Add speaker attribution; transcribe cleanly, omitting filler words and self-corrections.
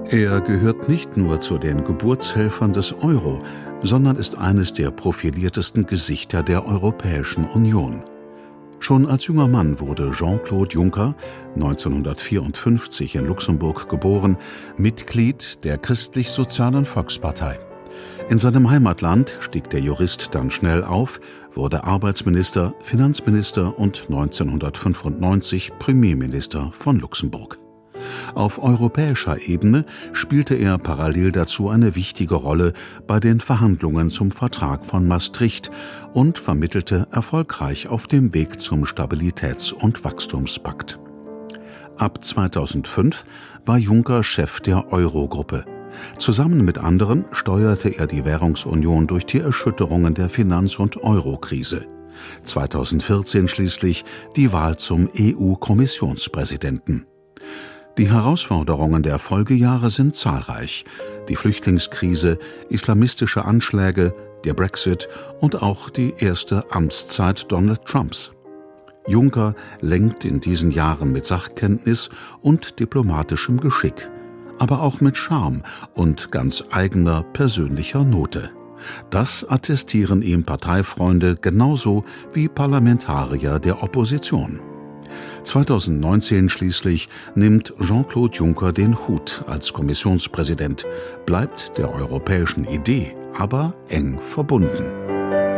Speaker 1: Er gehört nicht nur zu den Geburtshelfern des Euro, sondern ist eines der profiliertesten Gesichter der Europäischen Union. Schon als junger Mann wurde Jean-Claude Juncker, 1954 in Luxemburg geboren, Mitglied der Christlich-Sozialen Volkspartei. In seinem Heimatland stieg der Jurist dann schnell auf, wurde Arbeitsminister, Finanzminister und 1995 Premierminister von Luxemburg. Auf europäischer Ebene spielte er parallel dazu eine wichtige Rolle bei den Verhandlungen zum Vertrag von Maastricht und vermittelte erfolgreich auf dem Weg zum Stabilitäts- und Wachstumspakt. Ab 2005 war Juncker Chef der Eurogruppe. Zusammen mit anderen steuerte er die Währungsunion durch die Erschütterungen der Finanz- und Eurokrise. 2014 schließlich die Wahl zum EU-Kommissionspräsidenten. Die Herausforderungen der Folgejahre sind zahlreich: die Flüchtlingskrise, islamistische Anschläge, der Brexit und auch die erste Amtszeit Donald Trumps. Juncker lenkt in diesen Jahren mit Sachkenntnis und diplomatischem Geschick, aber auch mit Charme und ganz eigener persönlicher Note. Das attestieren ihm Parteifreunde genauso wie Parlamentarier der Opposition. 2019 schließlich nimmt Jean-Claude Juncker den Hut als Kommissionspräsident, bleibt der europäischen Idee aber eng verbunden.